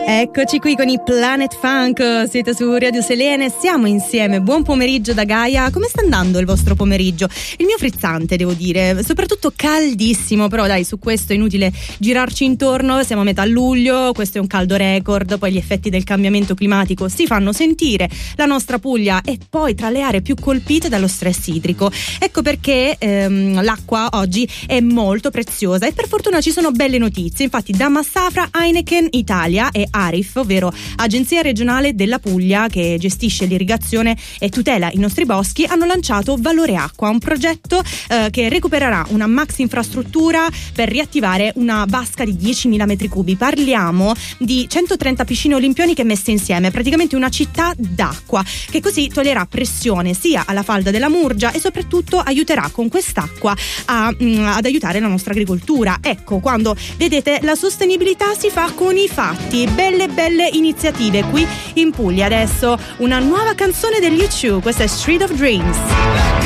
Eccoci qui con i Planet Funk, siete su Radio Selene, siamo insieme, buon pomeriggio da Gaia. Come sta andando il vostro pomeriggio? Il mio frizzante, devo dire, soprattutto caldissimo, però dai, su questo è inutile girarci intorno, siamo a metà luglio, questo è un caldo record, poi gli effetti del cambiamento climatico si fanno sentire, la nostra Puglia è poi tra le aree più colpite dallo stress idrico, ecco perché l'acqua oggi è molto preziosa e per fortuna ci sono belle notizie. Infatti da Massafra, Heineken Italia e Arif, ovvero Agenzia Regionale della Puglia che gestisce l'irrigazione e tutela i nostri boschi, hanno lanciato Valore Acqua, un progetto che recupererà una max infrastruttura per riattivare una vasca di 10.000 metri cubi. Parliamo di 130 piscine olimpioniche messe insieme, praticamente una città d'acqua, che così toglierà pressione sia alla falda della Murgia e soprattutto aiuterà con quest'acqua ad aiutare la nostra agricoltura. Ecco, quando vedete la sostenibilità si fa con i fatti. Belle iniziative qui in Puglia. Adesso una nuova canzone degli U2, questa è Street of Dreams.